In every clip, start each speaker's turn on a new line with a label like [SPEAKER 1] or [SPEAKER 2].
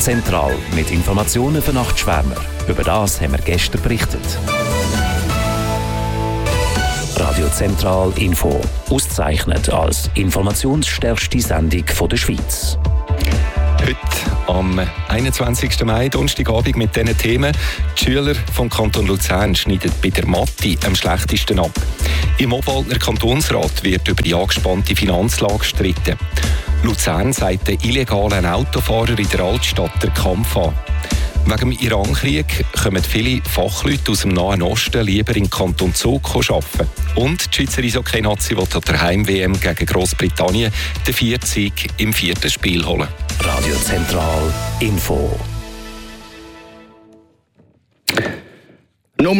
[SPEAKER 1] Zentral mit Informationen für Nachtschwärmer. Über das haben wir gestern berichtet. Radio Zentral Info. Ausgezeichnet als informationsstärkste Sendung der Schweiz.
[SPEAKER 2] Heute am 21. Mai, Donnerstagabend, mit diesen Themen. Die Schüler vom Kanton Luzern schneiden bei der Mathe am schlechtesten ab. Im Obwaldner Kantonsrat wird über die angespannte Finanzlage gestritten. Luzern sagt den illegalen Autofahrern in der Altstadt den Kampf an. Wegen dem Irankrieg kommen viele Fachleute aus dem Nahen Osten lieber in den Kanton Zug arbeiten. Und die Schweizer Eishockey-Nazi will an der Heim-WM gegen Grossbritannien den 4. Sieg im 4. Spiel holen.
[SPEAKER 1] Radio Zentral Info.
[SPEAKER 3] Nur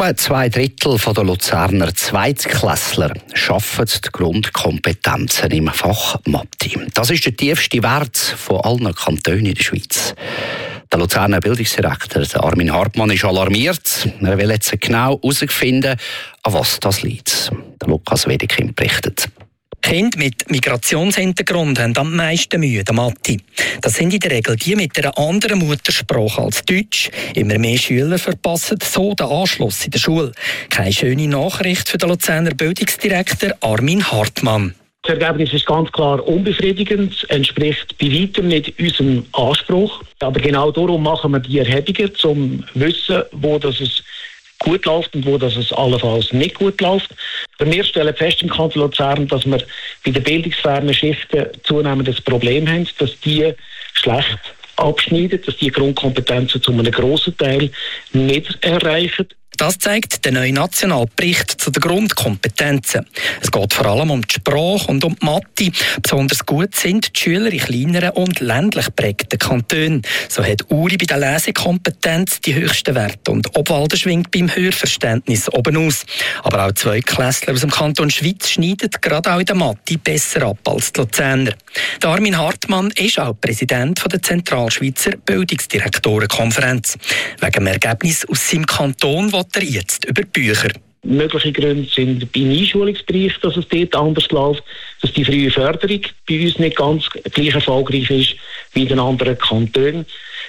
[SPEAKER 3] 2/3 der Luzerner Zweitklässler schaffen die Grundkompetenzen im Fach Mathe. Das ist der tiefste Wert von allen Kantonen in der Schweiz. Der Luzerner Bildungsdirektor Armin Hartmann ist alarmiert. Er will jetzt genau herausfinden, an was das liegt. Der Lukas Wedekind berichtet.
[SPEAKER 4] Kinder mit Migrationshintergrund haben am meisten Mühe der Mathe. Das sind in der Regel die mit einer anderen Muttersprache als Deutsch. Immer mehr Schüler verpassen so den Anschluss in der Schule. Keine schöne Nachricht für den Luzerner Bildungsdirektor Armin Hartmann.
[SPEAKER 5] Das Ergebnis ist ganz klar unbefriedigend, entspricht bei weitem nicht unserem Anspruch. Aber genau darum machen wir die Erhebungen, um zu wissen, wo das es gut läuft und wo das es allenfalls nicht gut läuft. Wir stellen fest im Kanton Luzern, dass wir bei den bildungsfernen Schichten zunehmend das Problem haben, dass die schlecht abschneiden, dass die Grundkompetenzen zu einem grossen Teil nicht erreichen.
[SPEAKER 4] Das zeigt der neue Nationalbericht zu den Grundkompetenzen. Es geht vor allem um die Sprache und um die Mathe. Besonders gut sind die Schüler in kleineren und ländlich geprägten Kantonen. So hat Uri bei der Lesekompetenz die höchsten Werte und Obwalden schwingt beim Hörverständnis oben aus. Aber auch Zweitklässler aus dem Kanton Schweiz schneiden gerade auch in der Mathe besser ab als die Luzerner. Der Armin Hartmann ist auch Präsident der Zentralschweizer Bildungsdirektorenkonferenz. Wegen dem Ergebnis aus seinem Kanton will er jetzt über Bücher.
[SPEAKER 5] Mögliche Gründe sind im Einschulungsbereich, dass es dort anders läuft, dass die frühe Förderung bei uns nicht ganz gleich erfolgreich ist wie in den anderen Kantonen.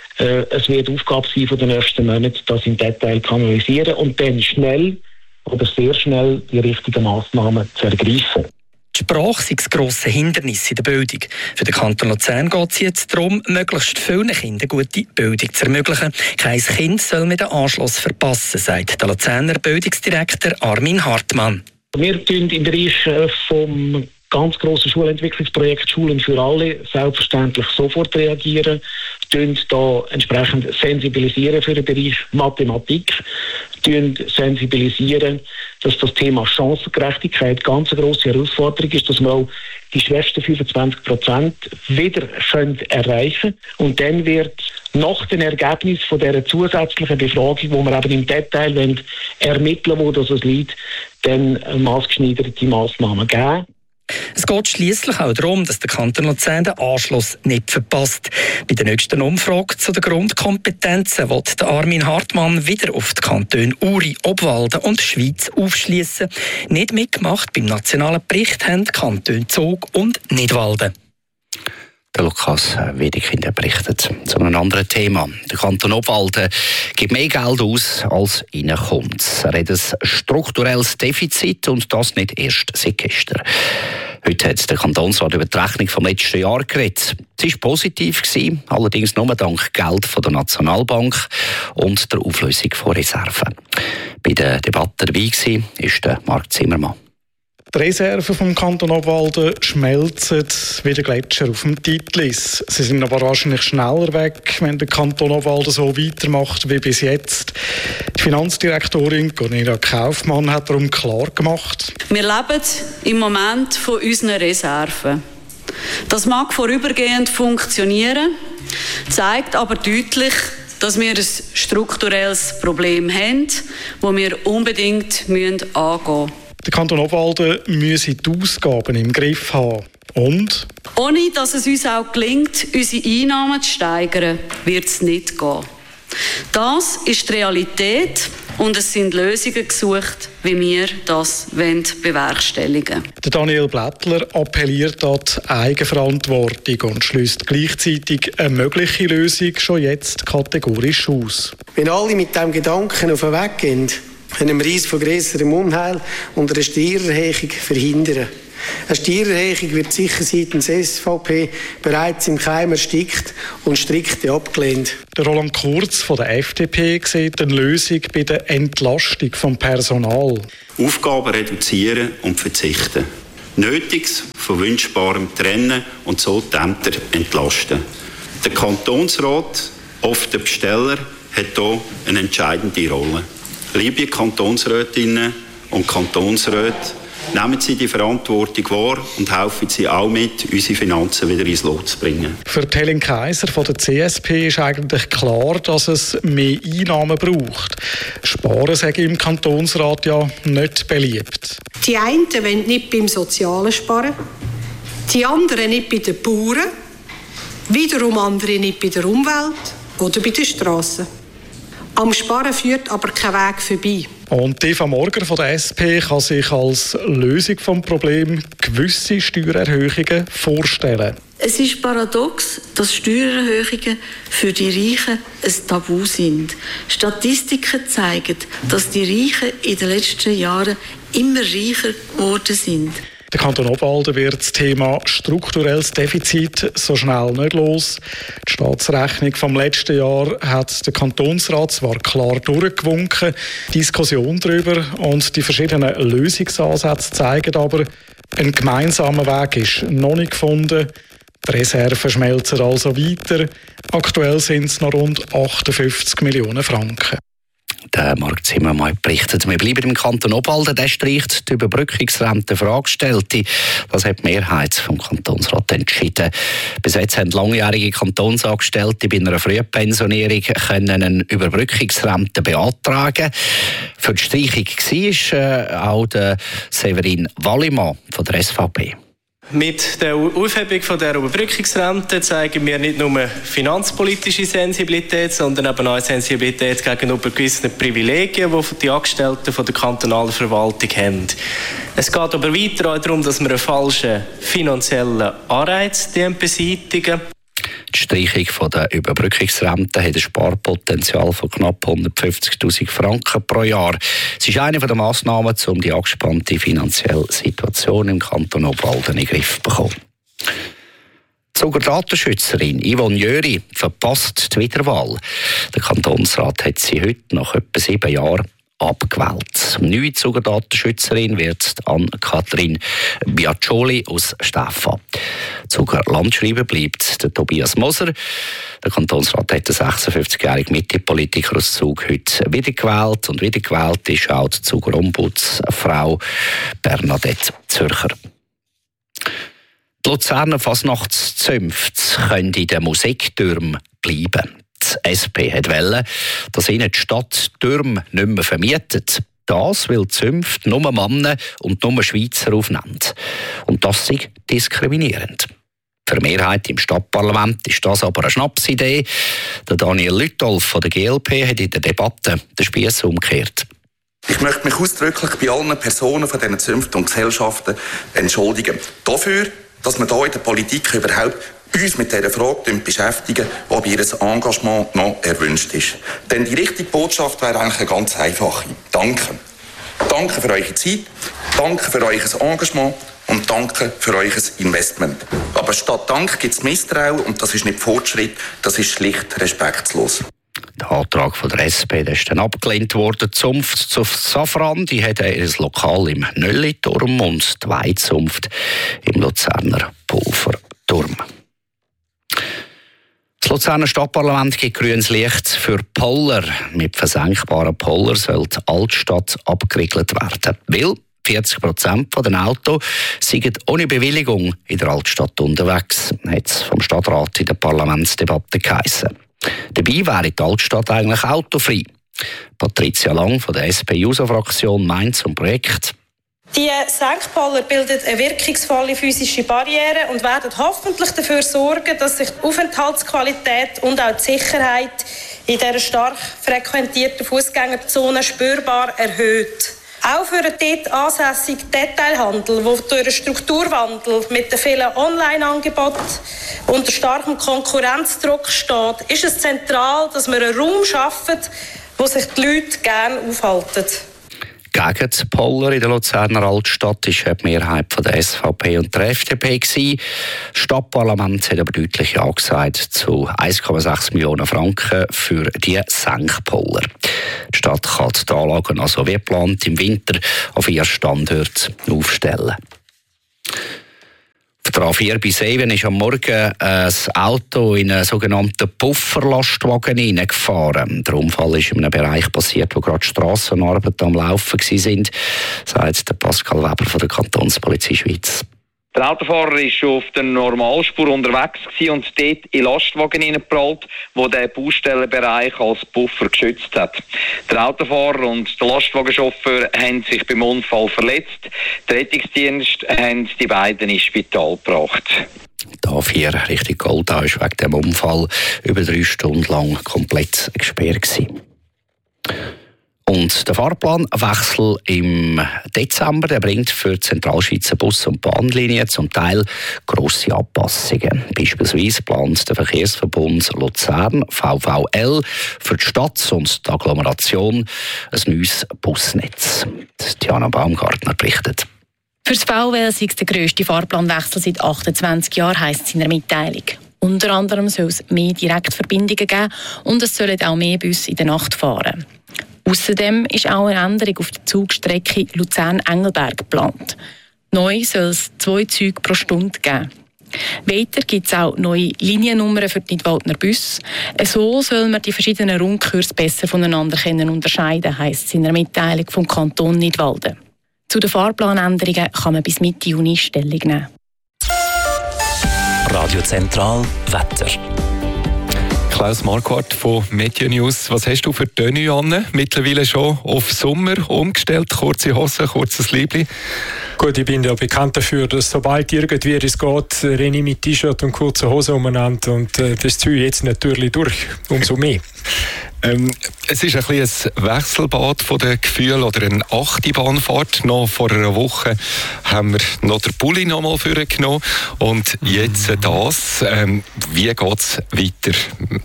[SPEAKER 5] Es wird Aufgabe sein von den nächsten Monaten, das im Detail zu analysieren und dann schnell oder sehr schnell die richtigen Massnahmen zu ergreifen.
[SPEAKER 4] Die Sprache ist das grosse Hindernis in der Bildung. Für den Kanton Luzern geht es jetzt darum, möglichst vielen Kindern gute Bildung zu ermöglichen. Kein Kind soll mit den Anschluss verpassen, sagt der Luzerner Bildungsdirektor Armin Hartmann.
[SPEAKER 5] Wir tun im Bereich vom ganz grossen Schulentwicklungsprojekt Schulen für alle selbstverständlich sofort reagieren, tun da entsprechend sensibilisieren für den Bereich Mathematik, tun sensibilisieren, dass das Thema Chancengerechtigkeit ganz eine grosse Herausforderung ist, dass wir auch die schwächsten 25% wieder erreichen können. Und dann wird nach dem Ergebnis von dieser zusätzlichen Befragung, wo wir eben im Detail ermitteln wollen, wo das liegt, dann maßgeschneiderte Massnahmen geben.
[SPEAKER 4] Es geht schliesslich auch darum, dass der Kanton Luzern den Anschluss nicht verpasst. Bei der nächsten Umfrage zu den Grundkompetenzen will der Armin Hartmann wieder auf die Kantone Uri, Obwalden und Schweiz aufschliessen. Nicht mitgemacht beim nationalen Bericht haben die Kantone Zug und Nidwalden.
[SPEAKER 3] Der Lukas Wedekind berichtet zu einem anderen Thema. Der Kanton Obwalden gibt mehr Geld aus, als reinkommt. Er hat ein strukturelles Defizit und das nicht erst seit gestern. Heute hat der Kantonsrat über die Rechnung vom letzten Jahr geredet. Sie war positiv, allerdings nur dank Geld von der Nationalbank und der Auflösung von Reserven. Bei der Debatte dabei war der Marc Zimmermann.
[SPEAKER 6] Die Reserven vom Kanton Obwalden schmelzen wie der Gletscher auf dem Titlis. Sie sind aber wahrscheinlich schneller weg, wenn der Kanton Obwalden so weitermacht wie bis jetzt. Die Finanzdirektorin Cornelia Kaufmann hat darum klar gemacht:
[SPEAKER 7] Wir leben im Moment von unseren Reserven. Das mag vorübergehend funktionieren, zeigt aber deutlich, dass wir ein strukturelles Problem haben, das wir unbedingt angehen müssen.
[SPEAKER 6] Der Kanton Obwalden müsse die Ausgaben im Griff haben. Und?
[SPEAKER 7] Ohne dass es uns auch gelingt, unsere Einnahmen zu steigern, wird es nicht gehen. Das ist die Realität und es sind Lösungen gesucht, wie wir das bewerkstelligen wollen.
[SPEAKER 6] Daniel Blättler appelliert an die Eigenverantwortung und schließt gleichzeitig eine mögliche Lösung schon jetzt kategorisch aus.
[SPEAKER 8] Wenn alle mit diesem Gedanken auf den Weg gehen, können wir uns von grösserem Unheil und einer Steuererhöhung verhindern. Eine Steuererhöhung wird sicher seitens SVP bereits im Keim erstickt und strikt abgelehnt.
[SPEAKER 6] Der Roland Kurz von der FDP sieht eine Lösung bei der Entlastung vom Personal.
[SPEAKER 9] Aufgaben reduzieren und verzichten. Nötiges von Wünschbarem trennen und so die Ämter entlasten. Der Kantonsrat, oft der Besteller, hat hier eine entscheidende Rolle. Liebe Kantonsrätinnen und Kantonsräte, nehmen Sie die Verantwortung wahr und helfen Sie auch mit, unsere Finanzen wieder ins Lot zu bringen.
[SPEAKER 6] Für Helen Kaiser von der CSP ist eigentlich klar, dass es mehr Einnahmen braucht. Sparen sei im Kantonsrat ja nicht beliebt.
[SPEAKER 10] Die einen wollen nicht beim Sozialen sparen, die anderen nicht bei den Bauern, wiederum andere nicht bei der Umwelt oder bei den Strassen. Am Sparen führt aber kein Weg vorbei.
[SPEAKER 6] Und Eva Morger von der SP kann sich als Lösung des Problems gewisse Steuererhöhungen vorstellen.
[SPEAKER 11] Es ist paradox, dass Steuererhöhungen für die Reichen ein Tabu sind. Statistiken zeigen, dass die Reichen in den letzten Jahren immer reicher geworden sind.
[SPEAKER 6] Der Kanton Obwalden wird das Thema strukturelles Defizit so schnell nicht los. Die Staatsrechnung vom letzten Jahr hat der Kantonsrat zwar klar durchgewunken, die Diskussion darüber und die verschiedenen Lösungsansätze zeigen aber, ein gemeinsamer Weg ist noch nicht gefunden. Die Reserven schmelzen also weiter. Aktuell sind es noch rund 58 Millionen Franken.
[SPEAKER 3] Der Marc Zimmermann berichtet. Wir bleiben im Kanton Obwalden. Der streicht die Überbrückungsrente für Angestellte. Das hat die Mehrheit vom Kantonsrat entschieden. Bis jetzt haben langjährige Kantonsangestellte bei einer Frühpensionierung eine Überbrückungsrente beantragen. Für die Streichung war auch der Severin Wallimann von der SVP.
[SPEAKER 12] Mit der Aufhebung von der Überbrückungsrente zeigen wir nicht nur finanzpolitische Sensibilität, sondern eben auch Sensibilität gegenüber gewissen Privilegien, die die Angestellten von der kantonalen Verwaltung haben. Es geht aber weiter auch darum, dass wir einen falschen finanziellen Anreiz beseitigen.
[SPEAKER 3] Die Streichung von der Überbrückungsrente hat ein Sparpotenzial von knapp 150'000 Franken pro Jahr. Es ist eine der Massnahmen, um die angespannte finanzielle Situation im Kanton Obwalden in den Griff zu bekommen. Die Zuger Datenschützerin Yvonne Jöri verpasst die Wiederwahl. Der Kantonsrat hat sie heute nach etwa 7 Jahren abgewählt. Neue Zuger-Datenschützerin wird Anne-Kathrin Biaccioli aus Stefan. Zuger Landschreiber bleibt der Tobias Moser. Der Kantonsrat hat den 56-jährigen Mitte-Politiker aus Zug heute wiedergewählt. Und wiedergewählt ist auch die Zuger Ombudsfrau Bernadette Zürcher. Die Luzerner Fasnachtszünfte können in den Musiktürmen bleiben. Die SP wollte, dass ihnen die Stadt Türme nicht mehr vermietet. Das, weil die Zünfte nur Männer und nur Schweizer aufnehmen. Und das ist diskriminierend. Für die Mehrheit im Stadtparlament ist das aber eine Schnapsidee. Der Daniel Lütolf von der GLP hat in der Debatte den Spiess umgekehrt.
[SPEAKER 13] Ich möchte mich ausdrücklich bei allen Personen von diesen Zünften und Gesellschaften entschuldigen. Dafür, dass wir hier in der Politik überhaupt uns mit dieser Frage beschäftigen, ob ihr Engagement noch erwünscht ist. Denn die richtige Botschaft wäre eigentlich eine ganz einfache. Danke. Danke für eure Zeit, danke für euer Engagement und danke für euer Investment. Aber statt Dank gibt es Misstrauen und das ist nicht Fortschritt, das ist schlicht respektlos.
[SPEAKER 3] Der Antrag von der SP ist dann abgelehnt worden. Die Zunft zu Safran, die hat ihr Lokal im Nölli-Turm und die Weizunft im Luzerner Pulverturm. Das Luzerner Stadtparlament gibt grünes Licht für Poller. Mit versenkbaren Poller soll die Altstadt abgeriegelt werden. Weil 40% der Autos sind ohne Bewilligung in der Altstadt unterwegs, hat es vom Stadtrat in der Parlamentsdebatte geheissen. Dabei wäre die Altstadt eigentlich autofrei. Patricia Lang von der SP-JUSO-Fraktion meint zum Projekt:
[SPEAKER 14] Die Senkpoller bilden eine wirkungsvolle physische Barriere und werden hoffentlich dafür sorgen, dass sich die Aufenthaltsqualität und auch die Sicherheit in dieser stark frequentierten Fußgängerzone spürbar erhöht. Auch für den dort ansässigen Detailhandel, der durch den Strukturwandel mit den vielen Online-Angeboten unter starkem Konkurrenzdruck steht, ist es zentral, dass wir einen Raum schaffen, wo sich die Leute gerne aufhalten.
[SPEAKER 3] Gegen die Poller in der Luzerner Altstadt war die Mehrheit von der SVP und der FDP. Das Stadtparlament hat aber deutlich Ja gesagt zu 1,6 Millionen Franken für die Senkpoller. Die Stadt kann die Anlagen also wie geplant im Winter auf 4 Standorte aufstellen. Auf der A4 bei Seven ist am Morgen ein Auto in einen sogenannten Pufferlastwagen hineingefahren. Der Unfall ist in einem Bereich passiert, wo gerade Strassenarbeiten am Laufen waren, sagt Pascal Weber von der Kantonspolizei Schweiz.
[SPEAKER 15] Der Autofahrer war auf der Normalspur unterwegs und dort in den Lastwagen hineingeprallt, wo der Baustellenbereich als Puffer geschützt hat. Der Autofahrer und der Lastwagenchauffeur haben sich beim Unfall verletzt. Der Rettungsdienst hat die beiden ins Spital gebracht.
[SPEAKER 3] Die A4 Richtung Goldau war wegen dem Unfall über 3 Stunden lang komplett gesperrt gewesen. Und der Fahrplanwechsel im Dezember, der bringt für die Zentralschweizer Bus- und Bahnlinien zum Teil grosse Anpassungen. Beispielsweise plant der Verkehrsverbund Luzern VVL für die Stadt und die Agglomeration ein neues Busnetz. Diana Baumgartner berichtet.
[SPEAKER 16] Für das VVL sei es der grösste Fahrplanwechsel seit 28 Jahren, heisst es in einer Mitteilung. Unter anderem soll es mehr Direktverbindungen geben und es sollen auch mehr Busse in der Nacht fahren. Außerdem ist auch eine Änderung auf der Zugstrecke Luzern-Engelberg geplant. Neu soll es 2 Züge pro Stunde geben. Weiter gibt es auch neue Liniennummern für die Nidwaldner Busse. So soll man die verschiedenen Rundkurse besser voneinander unterscheiden, heisst es in einer Mitteilung vom Kanton Nidwalden. Zu den Fahrplanänderungen kann man bis Mitte Juni Stellung nehmen.
[SPEAKER 1] Radio Zentral Wetter.
[SPEAKER 2] Klaus Marquardt von Media News. Was hast du für Tenue an? Mittlerweile schon auf Sommer umgestellt, kurze Hosen, kurzes Liebli.
[SPEAKER 17] Gut, ich bin ja bekannt dafür, dass sobald irgendwie es geht, renne ich mit T-Shirt und kurzer Hose umeinander und das ziehe ich jetzt natürlich durch, umso mehr.
[SPEAKER 2] Es ist ein bisschen ein Wechselbad von den Gefühlen oder eine Achterbahnfahrt. Noch vor einer Woche haben wir noch den Pulli noch mal vorgenommen und jetzt das. Wie geht es weiter?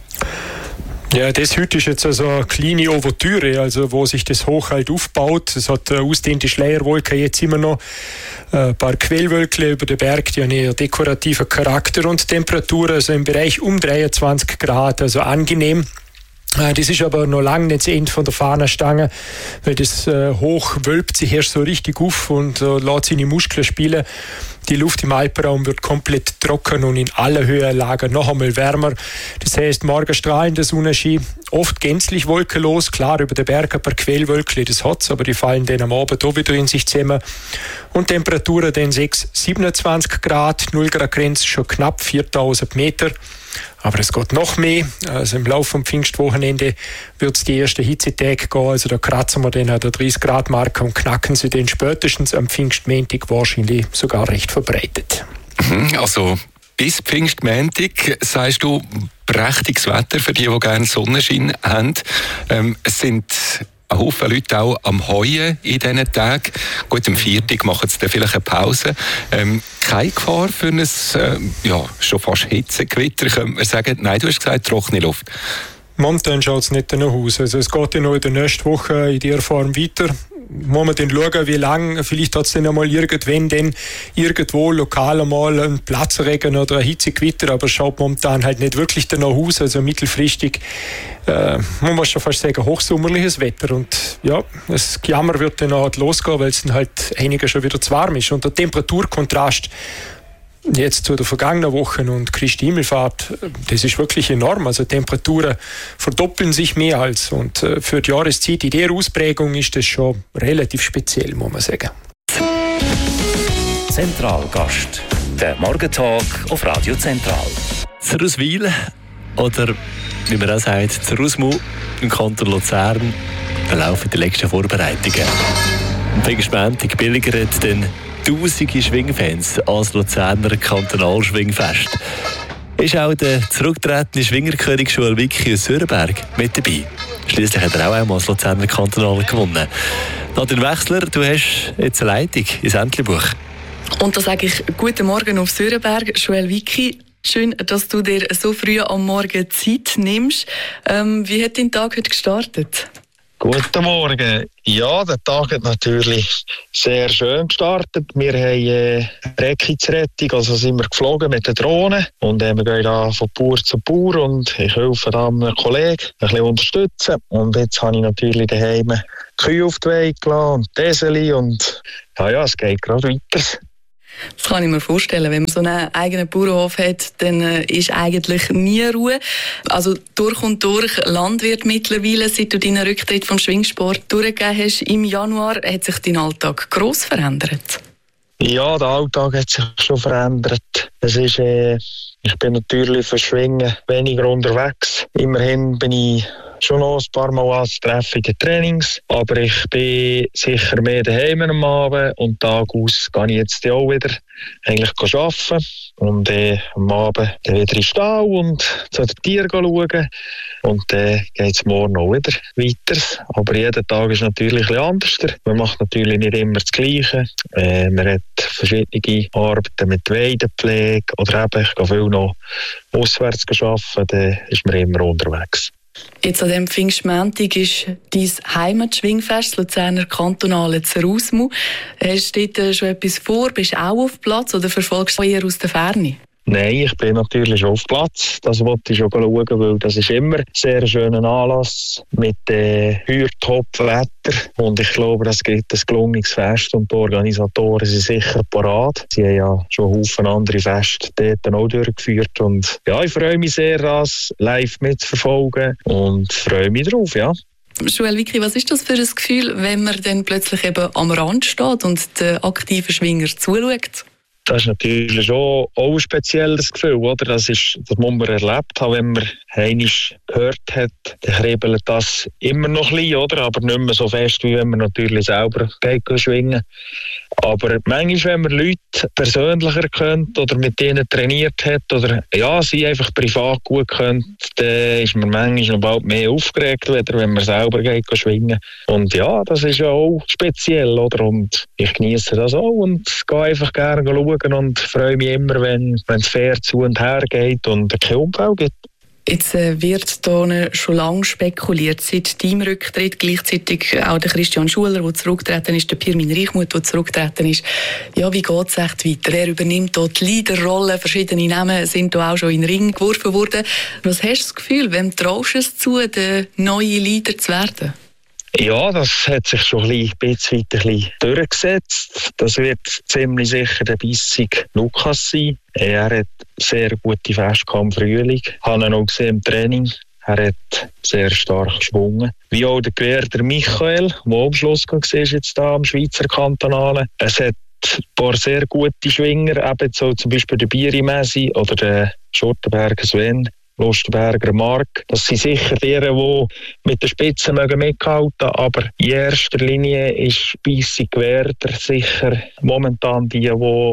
[SPEAKER 17] Ja, das heute ist jetzt also eine kleine Ouvertüre, also wo sich das hoch halt aufbaut. Es hat eine ausdehnte Schleierwolke, jetzt immer noch ein paar Quellwölkchen über den Berg, die haben eher dekorativen Charakter und Temperatur, also im Bereich um 23 Grad, also angenehm. Das ist aber noch lange nicht das Ende von der Fahnenstange, weil das Hoch wölbt sich erst so richtig auf und lässt seine Muskeln spielen. Die Luft im Alpenraum wird komplett trocken und in aller Höhenlagen noch einmal wärmer. Das heißt, morgen strahlender Sonnenschein, oft gänzlich wolkenlos, klar über den Berg ein paar Quellwölkchen, das hat's, aber die fallen dann am Abend auch wieder in sich zusammen. Und Temperaturen dann 27 Grad, 0 Grad Grenze schon knapp 4000 Meter. Aber es geht noch mehr. Also im Laufe vom Pfingstwochenende wird es die ersten Hitzetage gehen. Also da kratzen wir dann an der 30-Grad-Marke und knacken sie den spätestens am Pfingstmontag wahrscheinlich sogar recht verbreitet.
[SPEAKER 2] Also bis Pfingstmontag sagst du prächtiges Wetter für die gerne Sonnenschein haben. Es sind ein Haufen Leute auch am Heuen in diesen Tagen. Gut, am Viertag machen sie dann vielleicht eine Pause. Keine Gefahr für ein schon fast Hitzegewitter, könnte man sagen. Nein, du hast gesagt, trockene Luft.
[SPEAKER 17] Momentan schaut es nicht danach aus. Also es geht ja noch in der nächsten Woche in dieser Form weiter. Muss man dann schauen, wie lange. Vielleicht hat es dann einmal irgendwo lokal einmal einen Platzregen oder ein Hitzegewitter, aber es schaut momentan halt nicht wirklich danach aus. Also mittelfristig muss man schon fast sagen, hochsommerliches Wetter. Und ja, das Gejammer wird dann halt losgehen, weil es dann halt einiger schon wieder zu warm ist. Und der Temperaturkontrast jetzt zu der vergangenen Woche und Christi Himmelfahrt, das ist wirklich enorm. Also Temperaturen verdoppeln sich mehr als. Und für die Jahreszeit in dieser Ausprägung ist das schon relativ speziell, muss man sagen.
[SPEAKER 1] Zentralgast, der Morgentag auf Radio Zentral.
[SPEAKER 18] Zeruswil oder wie man auch sagt, Zerusmu im Kanton Luzern, da laufen die letzten Vorbereitungen. Am Pfingstmontag pilgern dann tausende Schwingfans als Luzerner Kantonalschwingfest. ist auch der zurückgetretene Schwingerkönig Joel Wicki aus Sörenberg mit dabei. Schliesslich hat er auch einmal das Luzerner Kantonale gewonnen. Nadine Wechsler, du hast jetzt eine Leitung ins Entlebuch.
[SPEAKER 19] Und da sage ich guten Morgen auf Sörenberg, Joel Wicki. Schön, dass du dir so früh am Morgen Zeit nimmst. Wie hat dein Tag heute gestartet?
[SPEAKER 20] Guten Morgen. Ja, der Tag hat natürlich sehr schön gestartet. Wir haben Rettungsrettung, also sind wir geflogen mit der Drohne und wir gehen da von Bauer zu Bauer und ich helfe da einem Kollegen ein bisschen unterstützen. Und jetzt habe ich natürlich daheim Kühe auf die Weide gelassen und Teseli und ja, es geht gerade weiter.
[SPEAKER 19] Das kann ich mir vorstellen. Wenn man so einen eigenen Bauernhof hat, dann ist eigentlich nie Ruhe. Also durch und durch Landwirt mittlerweile, seit du deinen Rücktritt vom Schwingsport durchgegeben hast im Januar, hat sich dein Alltag gross verändert?
[SPEAKER 20] Ja, der Alltag hat sich schon verändert. Es ist, ich bin natürlich für Schwingen weniger unterwegs. Immerhin bin ich schon noch ein paar Mal anzutreffen in den Trainings, aber ich bin sicher mehr daheim am Abend und Tag aus gehe ich jetzt auch wieder eigentlich arbeiten und am Abend dann wieder in den Stall und zu den Tieren schauen und dann geht es morgen auch wieder weiter. Aber jeder Tag ist natürlich ein bisschen anders. Man macht natürlich nicht immer das Gleiche. Man hat verschiedene Arbeiten mit Weidepflege oder eben, ich gehe viel noch auswärts arbeiten, dann ist man immer unterwegs.
[SPEAKER 19] Jetzt an diesem Pfingstmontag ist dein Heimatschwingfest, das Luzerner Kantonale Zerusmu. Hast du dort schon etwas vor? Bist du auch auf Platz oder verfolgst du eher aus der Ferne?
[SPEAKER 20] Nein, ich bin natürlich auf Platz. Das wollte ich schon schauen, weil das ist immer ein sehr schöner Anlass mit Top-Wetter. Und ich glaube, das gibt ein gelungenes Fest und die Organisatoren sind sicher parat. Sie haben ja schon Haufen andere Feste dort auch durchgeführt. Und ja, ich freue mich sehr, das live mitzuverfolgen und freue mich drauf, ja.
[SPEAKER 19] Joel Wicki, was ist das für ein Gefühl, wenn man dann plötzlich eben am Rand steht und den aktiven Schwinger zuschaut?
[SPEAKER 20] Das ist natürlich schon auch ein spezielles Gefühl, oder? Das muss man erlebt haben, wenn man einmal gehört hat, dann kribbelt das immer noch ein bisschen, oder? Aber nicht mehr so fest, wie wenn man natürlich selber geht schwingen. Aber manchmal, wenn man Leute persönlicher kennt oder mit denen trainiert hat oder ja, sie einfach privat gut kennt, dann ist man manchmal noch bald mehr aufgeregt, wenn man selber geht schwingen. Und ja, das ist ja auch speziell, oder? Und ich genieße das auch und gehe einfach gerne schauen und freue mich immer, wenn es fair zu und her geht und keinen Unfall gibt.
[SPEAKER 19] Jetzt wird hier schon lange spekuliert, seit deinem Rücktritt, gleichzeitig auch der Christian Schuler, der zurückgetreten ist, der Pirmin Reichmuth, der zurückgetreten ist. Ja, wie geht es echt weiter? Wer übernimmt hier die Leaderrolle? Verschiedene Namen sind hier auch schon in den Ring geworfen worden. Was hast du das Gefühl, wem traust du es zu, der neue Leader zu werden?
[SPEAKER 20] Ja, das hat sich schon ein bisschen durchgesetzt. Das wird ziemlich sicher der bissige Lukas sein. Er hat sehr gute Feste im Frühling. Ich habe ihn auch gesehen im Training. Er hat sehr stark geschwungen. Wie auch der Gewehrter Michael, der am Schluss war jetzt da am Schweizer Kantonalen. Es hat ein paar sehr gute Schwinger, eben so zum Beispiel der Bieri-Messi oder der Schurtenberger Sven. Lustenberger Mark. Das sind sicher die, die mit der Spitze mithalten mögen, aber in erster Linie ist Bissig Werder sicher momentan die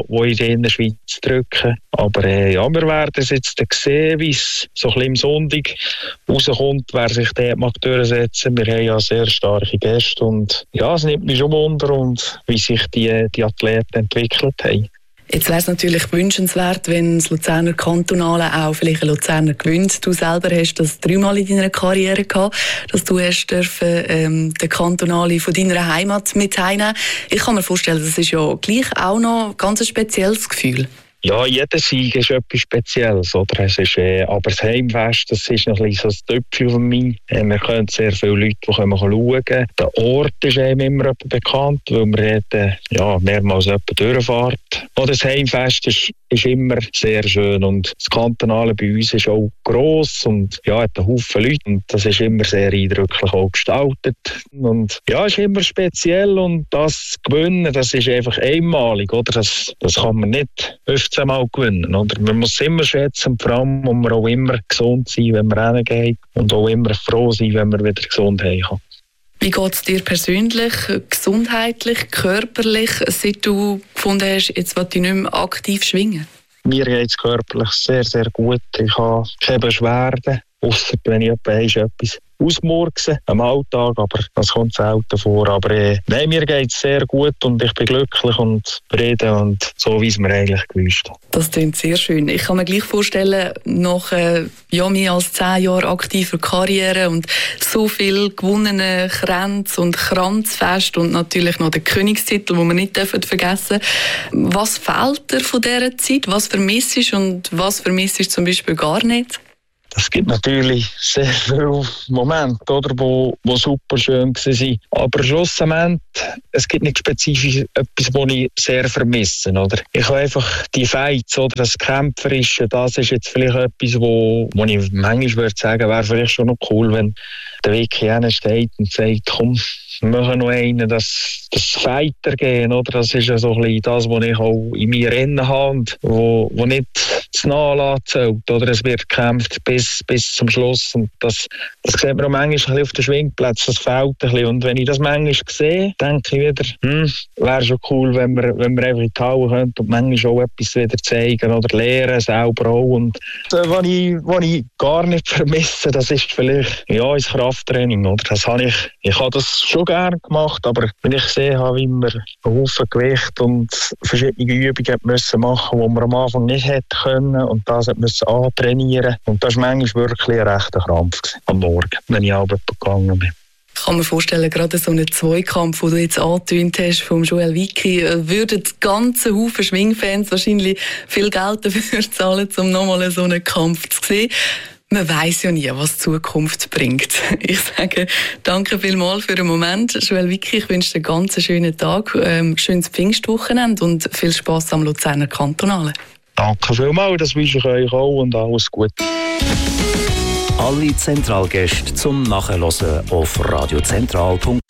[SPEAKER 20] in der Schweiz drücken. Aber ja, wir werden es jetzt sehen, wie es so ein bisschen im Sonntag rauskommt, wer sich dort mag durchsetzen. Wir haben ja sehr starke Gäste und ja, es nimmt mich schon Wunder, und wie sich die Athleten entwickelt haben.
[SPEAKER 19] Jetzt wäre es natürlich wünschenswert, wenn das Luzerner Kantonale auch vielleicht ein Luzerner gewinnt. Du selber hast das 3-mal in deiner Karriere gehabt, dass du hast den Kantonale von deiner Heimat mit heimnehmen. Ich kann mir vorstellen, das ist ja gleich auch noch ein ganz spezielles Gefühl.
[SPEAKER 20] Ja, jeder Sieg ist etwas Spezielles, oder? Es ist, aber das Heimfest, das ist noch ein bisschen so ein Töpfchen von mir. Wir können sehr viele Leute, die schauen können. Der Ort ist immer bekannt, weil wir mehrmals durchfahren. Und das Heimfest ist immer sehr schön. Und das Kantonale bei uns ist auch gross und ja, hat einen Haufen Leute. Und das ist immer sehr eindrücklich auch gestaltet. Und ja, es ist immer speziell, und das Gewinnen, das ist einfach einmalig, oder? Das kann man nicht 15 Mal gewinnen, oder? Man muss es immer schätzen, vor allem muss man auch immer gesund sein, wenn man hingeht, und auch immer froh sein, wenn man wieder gesund heimkommt.
[SPEAKER 19] Wie geht es dir persönlich, gesundheitlich, körperlich, seit du gefunden hast, jetzt will ich nicht mehr aktiv schwingen?
[SPEAKER 20] Mir geht es körperlich sehr, sehr gut. Ich habe keine Beschwerden, ausser wenn ich etwas ausmurkse am Alltag, aber das kommt selten vor. Aber nein, mir geht es sehr gut und ich bin glücklich und zufrieden und so, wie es mir eigentlich gewünscht.
[SPEAKER 19] Das klingt sehr schön. Ich kann mir gleich vorstellen, nach mehr als 10 Jahren aktiver Karriere und so viel gewonnenen Kränze und Kranzfest und natürlich noch den Königstitel, den wir nicht vergessen dürfen. Was fehlt dir von dieser Zeit? Was vermisst du und was vermisst du zum Beispiel gar nicht?
[SPEAKER 20] Es gibt natürlich sehr viele Momente, oder, wo super schön waren. Aber schlussendlich, es gibt nicht spezifisch etwas, was ich sehr vermisse. Oder? Ich habe einfach die Fights, oder das Kämpferische, das ist jetzt vielleicht etwas, wo ich manchmal würde sagen, wäre vielleicht schon noch cool, wenn der Vicky steht und sagt, komm, wir machen noch einen, das Fighter-Gehen, oder? Das ist ja so ein bisschen das, was ich auch in mir Rennen habe und wo nicht zu Nachlassen zählt, oder? Es wird gekämpft bis zum Schluss und das sieht man auch manchmal auf den Schwingplätzen, das fehlt ein bisschen. Und wenn ich das manchmal sehe, denke ich wieder, wäre schon cool, wenn wir einfach in die Halle könnten und manchmal auch etwas wieder zeigen oder lernen, selber auch. Und was ich gar nicht vermisse, das ist vielleicht das Krafttraining, oder? Ich habe das schon gerne gemacht, aber wenn ich gesehen habe, wie wir einen Haufen Gewicht und verschiedene Übungen müssen machen, die wir am Anfang nicht hätten können und das müssen antrainieren. Und das war manchmal wirklich ein rechter Krampf am Morgen, wenn ich abends gegangen bin.
[SPEAKER 19] Ich kann mir vorstellen, gerade so einen Zweikampf, den du jetzt angetönt hast, vom Joel Vicky, würden die ganzen Haufen Schwingfans wahrscheinlich viel Geld dafür zahlen, um nochmal so einen Kampf zu sehen. Man weiss ja nie, was die Zukunft bringt. Ich sage danke vielmals für den Moment. Joel Vicky, ich wünsche dir einen ganz schönen Tag, schönes Pfingstwochenende und viel Spass am Luzerner Kantonalen.
[SPEAKER 20] Danke vielmals, das wünsche ich euch auch und alles Gute.
[SPEAKER 1] Alle Zentralgäste zum Nachhören auf radiozentral.ch.